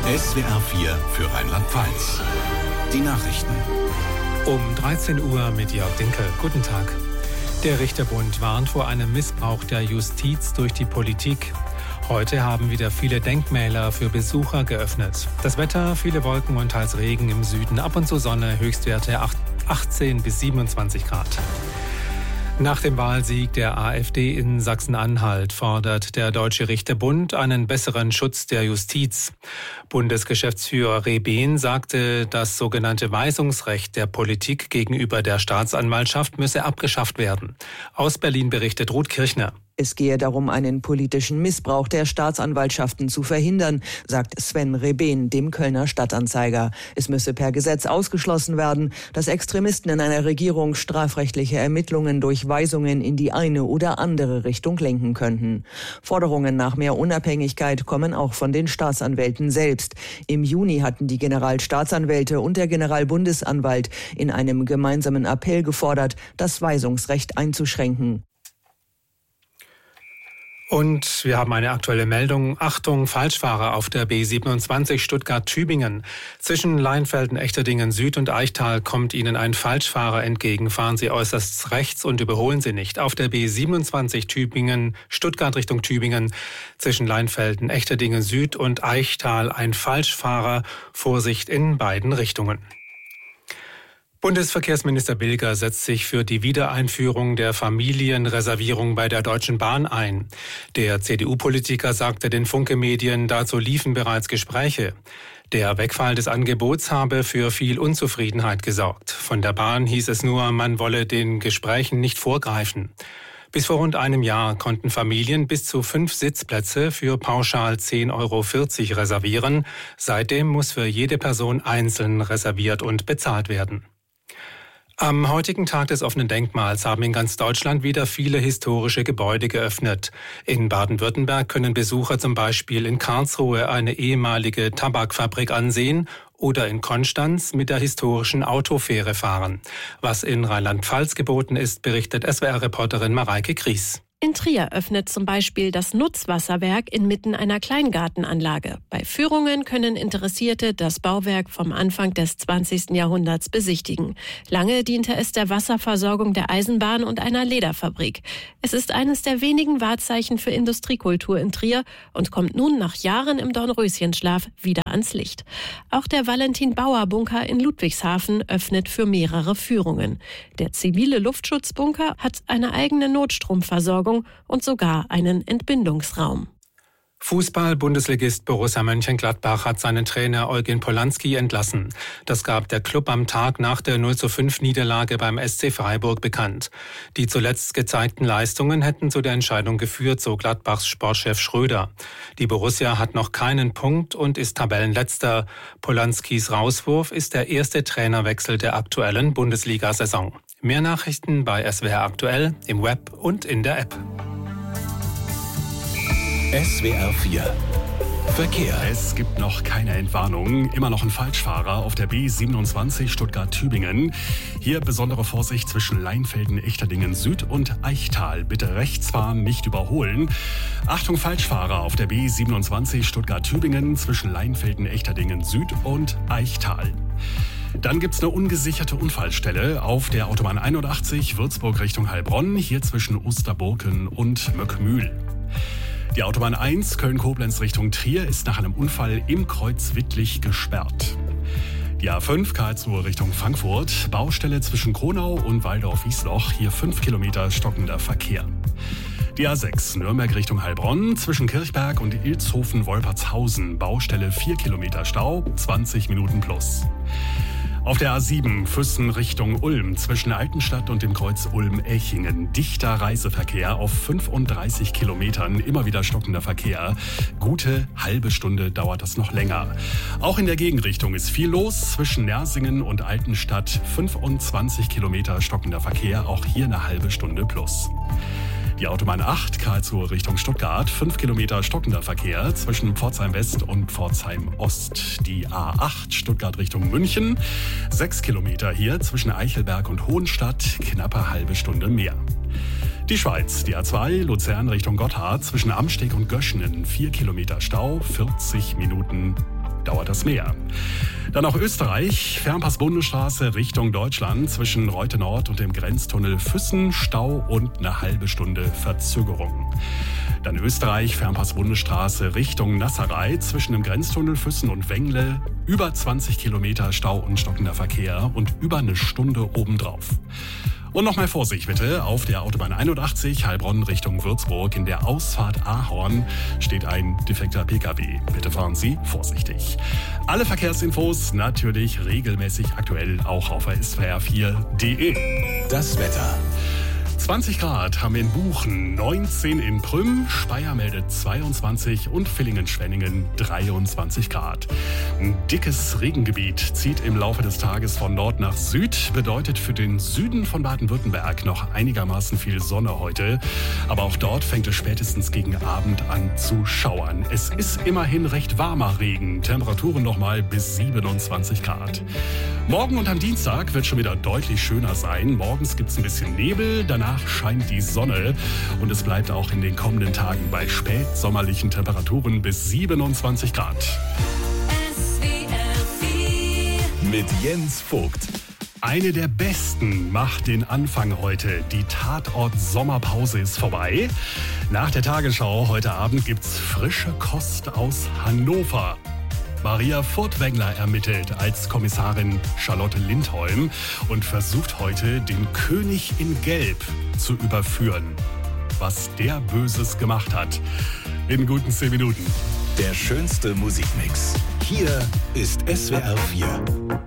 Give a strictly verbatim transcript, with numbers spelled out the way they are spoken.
S W R vier für Rheinland-Pfalz. Die Nachrichten. Um dreizehn Uhr mit Jörg Dinkel. Guten Tag. Der Richterbund warnt vor einem Missbrauch der Justiz durch die Politik. Heute haben wieder viele Denkmäler für Besucher geöffnet. Das Wetter, viele Wolken und teils Regen im Süden, ab und zu Sonne, Höchstwerte achtzehn bis siebenundzwanzig Grad. Nach dem Wahlsieg der AfD in Sachsen-Anhalt fordert der Deutsche Richterbund einen besseren Schutz der Justiz. Bundesgeschäftsführer Rebehn sagte, das sogenannte Weisungsrecht der Politik gegenüber der Staatsanwaltschaft müsse abgeschafft werden. Aus Berlin berichtet Ruth Kirchner. Es gehe darum, einen politischen Missbrauch der Staatsanwaltschaften zu verhindern, sagt Sven Rebehn dem Kölner Stadtanzeiger. Es müsse per Gesetz ausgeschlossen werden, dass Extremisten in einer Regierung strafrechtliche Ermittlungen durch Weisungen in die eine oder andere Richtung lenken könnten. Forderungen nach mehr Unabhängigkeit kommen auch von den Staatsanwälten selbst. Im Juni hatten die Generalstaatsanwälte und der Generalbundesanwalt in einem gemeinsamen Appell gefordert, das Weisungsrecht einzuschränken. Und wir haben eine aktuelle Meldung. Achtung, Falschfahrer auf der B siebenundzwanzig Stuttgart-Tübingen. Zwischen Leinfelden, Echterdingen Süd und Eichtal kommt Ihnen ein Falschfahrer entgegen. Fahren Sie äußerst rechts und überholen Sie nicht. Auf der B siebenundzwanzig Tübingen, Stuttgart Richtung Tübingen, zwischen Leinfelden, Echterdingen Süd und Eichtal ein Falschfahrer. Vorsicht in beiden Richtungen. Bundesverkehrsminister Bilger setzt sich für die Wiedereinführung der Familienreservierung bei der Deutschen Bahn ein. Der C D U-Politiker sagte den Funke-Medien, dazu liefen bereits Gespräche. Der Wegfall des Angebots habe für viel Unzufriedenheit gesorgt. Von der Bahn hieß es nur, man wolle den Gesprächen nicht vorgreifen. Bis vor rund einem Jahr konnten Familien bis zu fünf Sitzplätze für pauschal zehn Euro vierzig reservieren. Seitdem muss für jede Person einzeln reserviert und bezahlt werden. Am heutigen Tag des offenen Denkmals haben in ganz Deutschland wieder viele historische Gebäude geöffnet. In Baden-Württemberg können Besucher zum Beispiel in Karlsruhe eine ehemalige Tabakfabrik ansehen oder in Konstanz mit der historischen Autofähre fahren. Was in Rheinland-Pfalz geboten ist, berichtet S W R-Reporterin Mareike Gries. In Trier öffnet zum Beispiel das Nutzwasserwerk inmitten einer Kleingartenanlage. Bei Führungen können Interessierte das Bauwerk vom Anfang des zwanzigsten Jahrhunderts besichtigen. Lange diente es der Wasserversorgung der Eisenbahn und einer Lederfabrik. Es ist eines der wenigen Wahrzeichen für Industriekultur in Trier und kommt nun nach Jahren im Dornröschenschlaf wieder ans Licht. Auch der Valentin-Bauer-Bunker in Ludwigshafen öffnet für mehrere Führungen. Der zivile Luftschutzbunker hat eine eigene Notstromversorgung und sogar einen Entbindungsraum. Fußball-Bundesligist Borussia Mönchengladbach hat seinen Trainer Eugen Polanski entlassen. Das gab der Club am Tag nach der null zu fünf Niederlage beim S C Freiburg bekannt. Die zuletzt gezeigten Leistungen hätten zu der Entscheidung geführt, so Gladbachs Sportchef Schröder. Die Borussia hat noch keinen Punkt und ist Tabellenletzter. Polanskis Rauswurf ist der erste Trainerwechsel der aktuellen Bundesliga-Saison. Mehr Nachrichten bei S W R aktuell, im Web und in der App. S W R vier Verkehr. Es gibt noch keine Entwarnung. Immer noch ein Falschfahrer auf der B siebenundzwanzig Stuttgart-Tübingen. Hier besondere Vorsicht zwischen Leinfelden, Echterdingen Süd und Eichtal. Bitte rechts fahren, nicht überholen. Achtung, Falschfahrer auf der B siebenundzwanzig Stuttgart-Tübingen zwischen Leinfelden, Echterdingen Süd und Eichtal. Dann gibt's eine ungesicherte Unfallstelle auf der Autobahn einundachtzig Würzburg Richtung Heilbronn, hier zwischen Osterburken und Möckmühl. Die Autobahn eins Köln-Koblenz Richtung Trier ist nach einem Unfall im Kreuz Wittlich gesperrt. Die A fünf Karlsruhe Richtung Frankfurt, Baustelle zwischen Kronau und Waldorf-Wiesloch, hier fünf Kilometer stockender Verkehr. Die A sechs Nürnberg Richtung Heilbronn, zwischen Kirchberg und Ilshofen-Wolpertshausen, Baustelle vier Kilometer Stau, zwanzig Minuten plus. Auf der A sieben Füssen Richtung Ulm, zwischen Altenstadt und dem Kreuz Ulm-Echingen, dichter Reiseverkehr auf fünfunddreißig Kilometern, immer wieder stockender Verkehr. Gute halbe Stunde dauert das noch länger. Auch in der Gegenrichtung ist viel los, zwischen Nersingen und Altenstadt, fünfundzwanzig Kilometer stockender Verkehr, auch hier eine halbe Stunde plus. Die Autobahn acht Karlsruhe Richtung Stuttgart, fünf Kilometer stockender Verkehr zwischen Pforzheim West und Pforzheim Ost. Die A acht Stuttgart Richtung München, sechs Kilometer hier zwischen Eichelberg und Hohenstadt, knappe halbe Stunde mehr. Die Schweiz, die A zwei Luzern Richtung Gotthard zwischen Amsteg und Göschenen, vier Kilometer Stau, vierzig Minuten dauert das mehr. Dann noch Österreich, Fernpass-Bundesstraße Richtung Deutschland zwischen Reute Nord und dem Grenztunnel Füssen, Stau und eine halbe Stunde Verzögerung. Dann Österreich, Fernpass-Bundesstraße Richtung Nasserei zwischen dem Grenztunnel Füssen und Wengle, über zwanzig Kilometer Stau und stockender Verkehr und über eine Stunde obendrauf. Und noch mal Vorsicht bitte, auf der Autobahn einundachtzig Heilbronn Richtung Würzburg in der Ausfahrt Ahorn steht ein defekter Pkw. Bitte fahren Sie vorsichtig. Alle Verkehrsinfos natürlich regelmäßig aktuell auch auf S W R vier punkt de. Das Wetter. zwanzig Grad haben wir in Buchen, neunzehn in Prüm, Speyer meldet zweiundzwanzig und Villingen-Schwenningen dreiundzwanzig Grad. Ein dickes Regengebiet zieht im Laufe des Tages von Nord nach Süd, bedeutet für den Süden von Baden-Württemberg noch einigermaßen viel Sonne heute. Aber auch dort fängt es spätestens gegen Abend an zu schauern. Es ist immerhin recht warmer Regen, Temperaturen nochmal bis siebenundzwanzig Grad. Morgen und am Dienstag wird schon wieder deutlich schöner sein. Morgens gibt es ein bisschen Nebel, danach scheint die Sonne und es bleibt auch in den kommenden Tagen bei spätsommerlichen Temperaturen bis siebenundzwanzig Grad. S W R vier mit Jens Vogt. Eine der besten macht den Anfang heute. Die Tatort-Sommerpause ist vorbei. Nach der Tagesschau heute Abend gibt's frische Kost aus Hannover. Maria Furtwängler ermittelt als Kommissarin Charlotte Lindholm und versucht heute, den König in Gelb zu überführen. Was der Böses gemacht hat. In guten zehn Minuten. Der schönste Musikmix. Hier ist S W R vier.